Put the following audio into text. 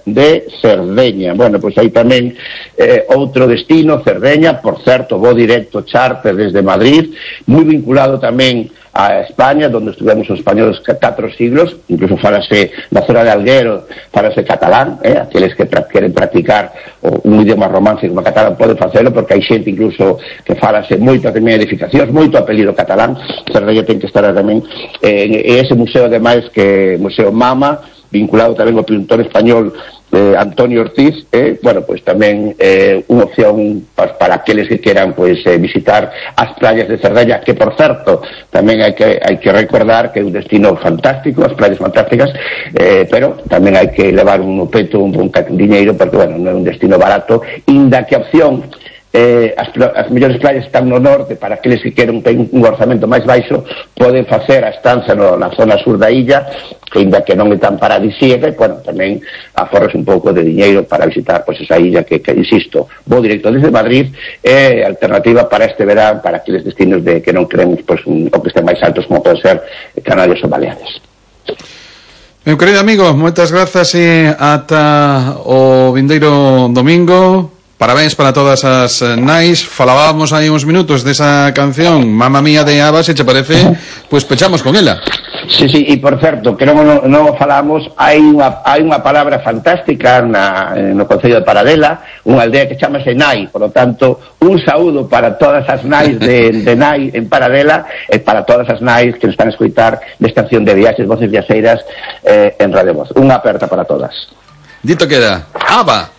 de Cerdeña. Bueno, pois aí tamén outro destino, Cerdeña, por certo, voo directo charter desde Madrid, moi vinculado tamén a España, donde estuvemos os españoles 4 siglos, incluso falase na zona de Alguero, falase catalán, aqueles que queren practicar un idioma romance como catalán poden facelo, porque hai xente incluso que falase moito tamén edificacións, moito apelido catalán. Cerdeña ten que estar tamén ese museo, ademais, que Museo Mama, vinculado tamén ao pintor español Antonio Ortiz, bueno, pois tamén unha opción para aqueles que queran pois visitar as playas de Cerdeña, que por certo tamén hai que recordar que é un destino fantástico, as playas fantásticas, pero tamén hai que levar un peto, un diñeiro, porque bueno, non é un destino barato, inda que a opción as mellores playas están no norte. Para aqueles que queren un orzamento máis baixo, poden facer a estanza na zona sur da illa, que ainda que non é tan paradisíaca, bueno, tamén aforres un pouco de diñeiro para visitar pois esa illa que insisto, vou directo desde Madrid, é alternativa para este verán, para aqueles destinos que non queremos pois o que estén máis altos, como poden ser Canarias ou Baleares. Meu querido amigo, moitas grazas e ata o vindeiro domingo. Parabéns para todas as nais. Falábamos aí uns minutos desa canción Mamma Mía de ABBA, se che parece, pois pechamos con ela. Sí, e por certo, que non falamos, hai unha palabra fantástica no concello de Paradela, unha aldea que chamase Nai, por lo tanto, un saúdo para todas as nais de Nai en Paradela, e para todas as nais que nos están a escoitar desta acción de viaxes, voces viaxeiras en Radio Voz. Unha aperta para todas. Dito queda, ABBA.